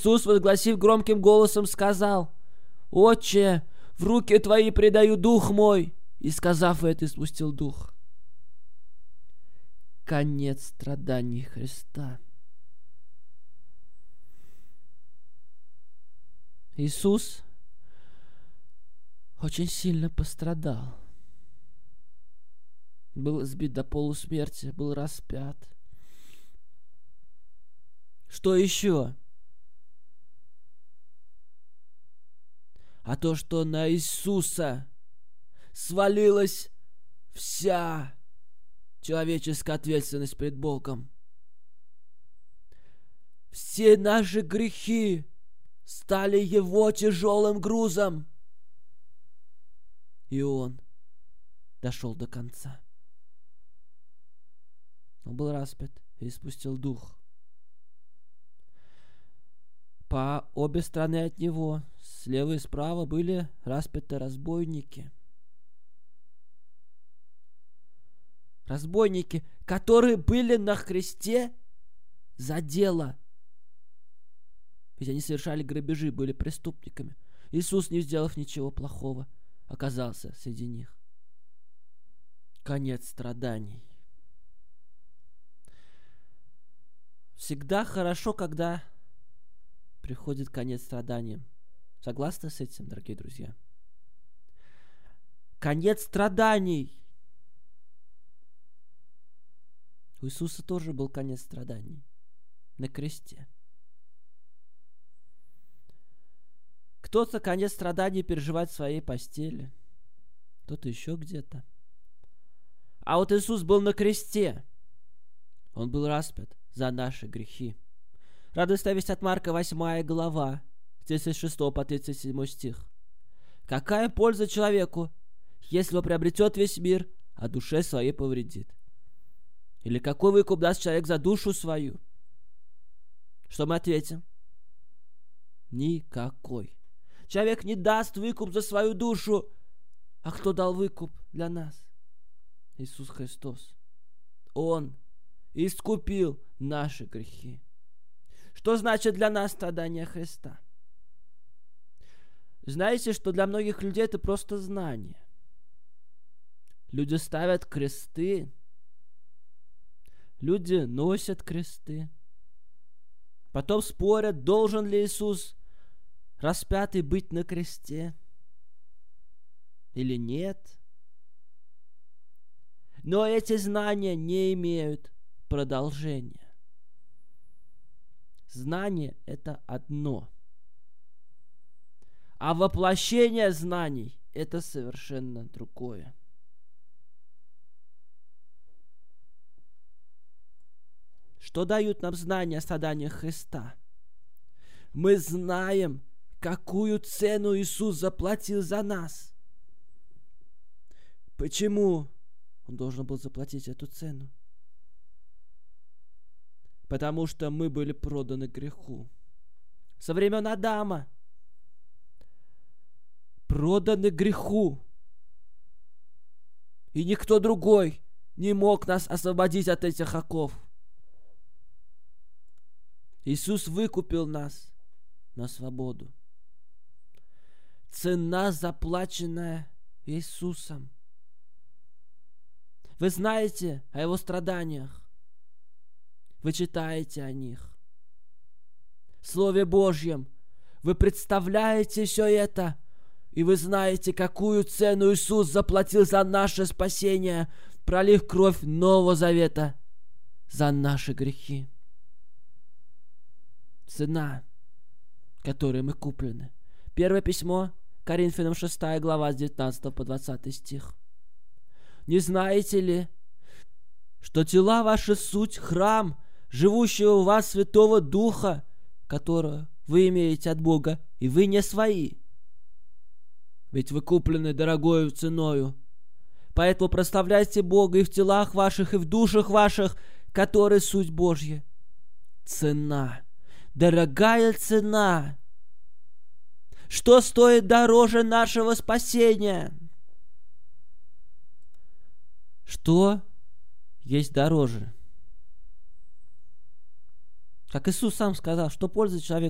Иисус, возгласив громким голосом, сказал: «Отче, в руки Твои предаю дух мой». И, сказав это, испустил дух. Конец страданий Христа. Иисус очень сильно пострадал. Был избит до полусмерти, был распят. Что еще? А то, что на Иисуса свалилась вся человеческая ответственность перед Богом. Все наши грехи стали Его тяжелым грузом. И Он дошел до конца. Он был распят и испустил дух. По обе стороны от Него, слева и справа, были распяты разбойники. Разбойники, которые были на кресте за дело. Ведь они совершали грабежи, были преступниками. Иисус, не сделав ничего плохого, оказался среди них. Конец страданий. Всегда хорошо, когда приходит конец страданиям. Согласны с этим, дорогие друзья? Конец страданий. У Иисуса тоже был конец страданий на кресте. Кто-то конец страданий переживает в своей постели, кто-то еще где-то. А вот Иисус был на кресте. Он был распят за наши грехи. Радостная весть от Марка, 8 глава, 36 по 37 стих. Какая польза человеку, если он приобретет весь мир, а душе своей повредит? Или какой выкуп даст человек за душу свою? Что мы ответим? Никакой. Человек не даст выкуп за свою душу. А кто дал выкуп для нас? Иисус Христос. Он искупил наши грехи. Что значит для нас страдание Христа? Знаете, что для многих людей это просто знание. Люди ставят кресты, люди носят кресты, потом спорят, должен ли Иисус распятый быть на кресте или нет. Но эти знания не имеют продолжения. Знание – это одно. А воплощение знаний – это совершенно другое. Что дают нам знания о страданиях Христа? Мы знаем, какую цену Иисус заплатил за нас. Почему Он должен был заплатить эту цену? Потому что мы были проданы греху. Со времен Адама проданы греху. И никто другой не мог нас освободить от этих оков. Иисус выкупил нас на свободу. Цена, заплаченная Иисусом. Вы знаете о Его страданиях. Вы читаете о них. В Слове Божьем вы представляете все это, и вы знаете, какую цену Иисус заплатил за наше спасение, пролив кровь Нового Завета за наши грехи. Цена, которой мы куплены. Первое письмо Коринфянам, 6 глава, с 19 по 20 стих. Не знаете ли, что тела ваши суть храм живущего у вас Святого Духа, которого вы имеете от Бога, и вы не свои? Ведь вы куплены дорогою ценою. Поэтому прославляйте Бога и в телах ваших, и в душах ваших, которые суть Божья. Цена. Дорогая цена. Что стоит дороже нашего спасения? Что есть дороже? Как Иисус сам сказал, что пользует человек